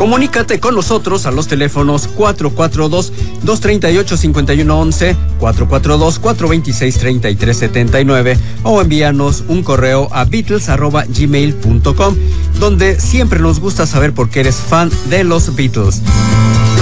Comunícate con nosotros a los teléfonos 442-238-5111, 442-426-3379 o envíanos un correo a beatles@gmail.com, donde siempre nos gusta saber por qué eres fan de los Beatles.